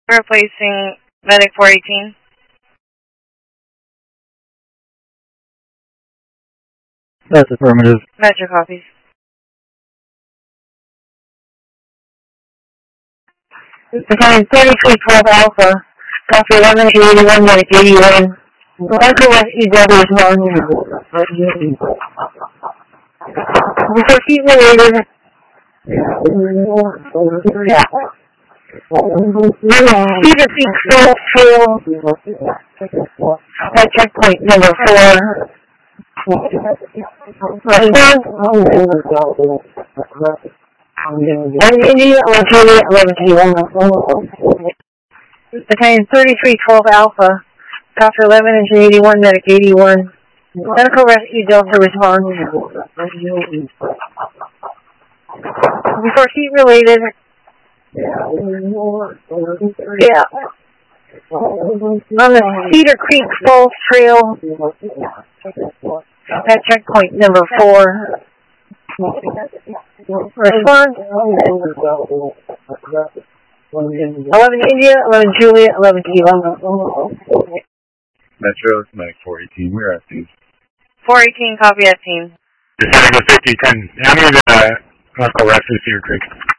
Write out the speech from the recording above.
Replacing Medic 418. That's affirmative. Metro copies. Battalion 3312 Alpha, copy 1181, Medic 81. Echo Rescue Double is on. Before heat related. Cedar Peak Salt Trail at checkpoint number 4. Response. India 1181. Battalion 3312 Alpha, copy 1181, Medic 81. Medical Rescue Delta response. Before heat related. Yeah. On the Cedar Creek Falls Trail at checkpoint number 4. Response. 11 India, 11 Juliet, 11 Kilo. Metro, it's Medic 418. We're at team. 418, copy at team. Descending to 5010. How many medical rescue Cedar Creek?